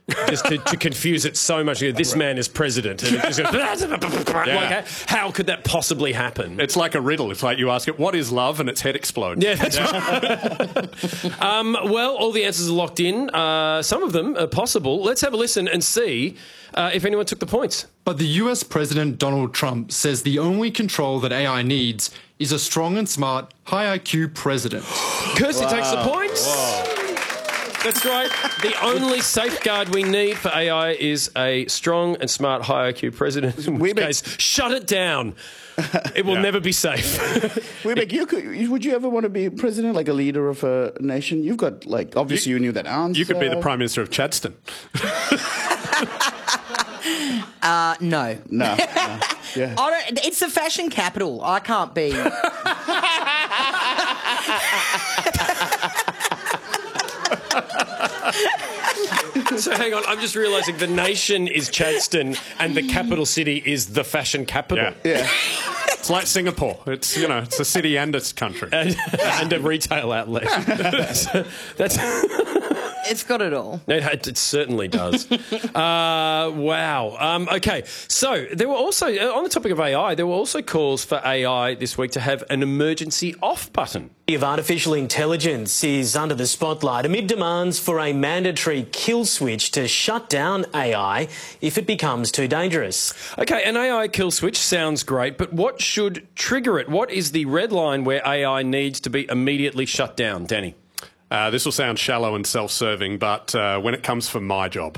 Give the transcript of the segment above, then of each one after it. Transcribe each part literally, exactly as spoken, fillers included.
just to, to confuse it so much. This man is president. And it just goes, like, how could that possibly happen? It's like a riddle. It's like you ask it, what is love? And its head explodes. Yeah, that's right. um, well, all the answers are locked in. Uh, some of them are possible. Let's have a listen and see uh, if anyone took the points. But the U S President Donald Trump says the only control that A I needs is a strong and smart, high I Q president. Kirsty wow. takes the points. Wow. That's right. The only safeguard we need for A I is a strong and smart, high I Q president. In which we case, shut it down. It will yeah. never be safe. Weebeck, you could, would you ever want to be president, like a leader of a nation? You've got, like, obviously you, you knew that answer. You could be the Prime Minister of Chadstone. uh, no. No. no. Yeah. I don't, it's the fashion capital. I can't be. So hang on, I'm just realising the nation is Chadstone and the capital city is the fashion capital. Yeah. yeah. It's like Singapore. It's, you know, it's a city and it's country. And, and a retail outlet. so that's... It's got it all. It, it certainly does. uh, wow. Um, okay, so there were also, uh, on the topic of A I, there were also calls for A I this week to have an emergency off button. Of artificial intelligence is under the spotlight amid demands for a mandatory kill switch to shut down A I if it becomes too dangerous. Okay, an A I kill switch sounds great, but what should trigger it? What is the red line where A I needs to be immediately shut down, Danny? Uh, this will sound shallow and self-serving, but uh, when it comes for my job.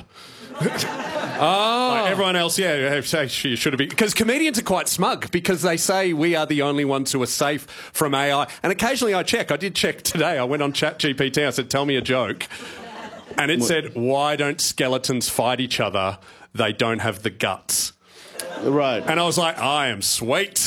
Oh. Like everyone else, yeah, you should have been. Because comedians are quite smug because they say we are the only ones who are safe from A I. And occasionally I check. I did check today. I went on ChatGPT. I said, tell me a joke. And it said, why don't skeletons fight each other? They don't have the guts. Right. And I was like, I am sweet.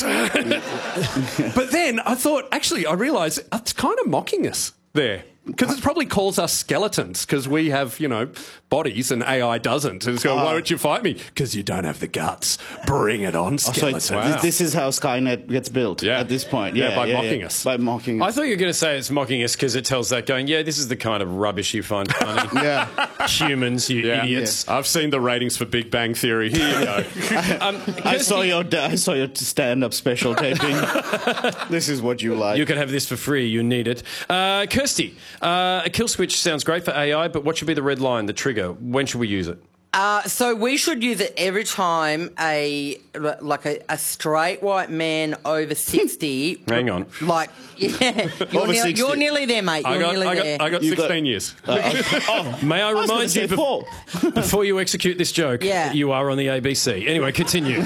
But then I thought, actually, I realised it's kind of mocking us there. Because it probably calls us skeletons because we have, you know, bodies and A I doesn't. And it's going, why don't you fight me? Because you don't have the guts. Bring it on, skeleton. So wow. This is how Skynet gets built yeah. at this point. Yeah, yeah by yeah, mocking yeah. us. By mocking us. I thought you were going to say it's mocking us because it tells that going, yeah, this is the kind of rubbish you find funny. yeah. Humans, you yeah. idiots. Yeah. I've seen the ratings for Big Bang Theory. Here you go. um, I saw your I saw your stand-up special taping. This is what you like. You can have this for free. You need it. Uh, Kirsty, uh, a kill switch sounds great for A I, but what should be the red line, the trigger? When should we use it? Uh, so we should use it every time a like a, a straight white man over sixty. Hang on, like yeah, you're, nearly, you're nearly there, mate. You're I got, nearly I got, there. I got you sixteen got, years. Uh, oh, May I remind I you before, before you execute this joke? Yeah. You are on the A B C. Anyway, continue.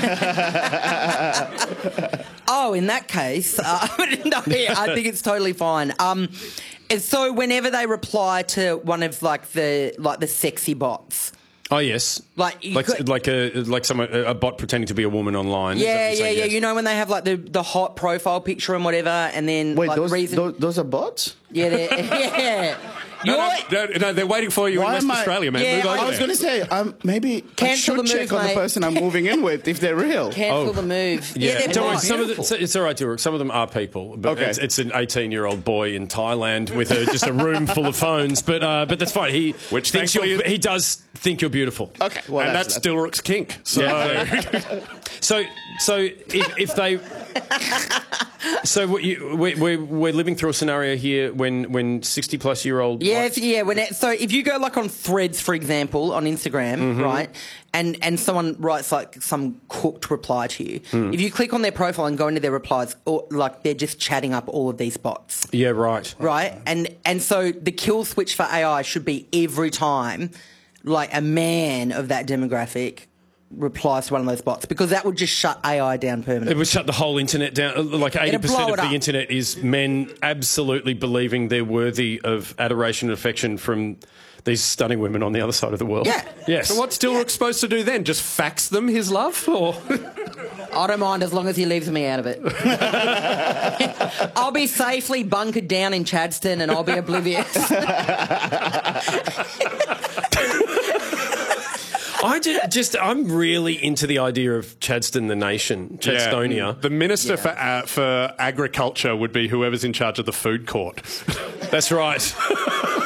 Oh, in that case, uh, no, I think it's totally fine. Um, and so whenever they reply to one of like the like the sexy bots. Oh yes, like you like could, like a like someone a bot pretending to be a woman online. Yeah, yeah, yeah. Yes? You know when they have like the, the hot profile picture and whatever, and then wait, like, those, reason... those those are bots? Yeah, yeah. No, no, no, no, they're waiting for you Why in West I... Australia, man. Yeah, Move over I was there. going to say, um, maybe Cancel I should the check move, on the mate. person I'm moving in with if they're real. Cancel Oh. the move. Yeah, yeah they're don't worry. nice. Some of the, it's all right, Durek. Some of them are people, but Okay. it's, it's an eighteen-year-old boy in Thailand with a, just a room full of phones. But uh, but that's fine. He Which thinks thankfully you're, he does think you're beautiful. Okay, well, and that's, that's Dilrook's kink. So, Yeah. so so if, if they. So what you, we, we're, we're living through a scenario here when when sixty plus year old Yeah, if, yeah. When it, so if you go like on Threads, for example, on Instagram, Mm-hmm. right, and and someone writes like some cooked reply to you, Mm. if you click on their profile and go into their replies, or like they're just chatting up all of these bots, yeah right right, and and so the kill switch for A I should be every time, like a man of that demographic replies to one of those bots, because that would just shut A I down permanently. It would shut the whole internet down. Like eighty percent blow of it the up. internet is men absolutely believing they're worthy of adoration and affection from these stunning women on the other side of the world. Yeah. Yes. So what's Dilrook supposed to do then? Just fax them his love? Or I don't mind as long as he leaves me out of it. I'll be safely bunkered down in Chadstone and I'll be oblivious. I just, just, I'm really into the idea of Chadstone the nation, Chadstonia. Yeah. The minister Yeah. for uh, for agriculture would be whoever's in charge of the food court. That's right.